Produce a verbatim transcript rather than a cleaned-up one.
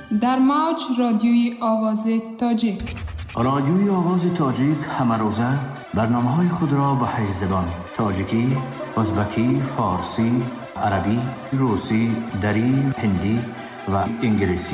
در موج رادیوی آواز تاجیک. رادیوی آواز تاجیک همه روزه برنامه های خود را به هشت زبان: تاجیکی، ازبکی، فارسی، عربی، روسی، دری، هندی و انگلیسی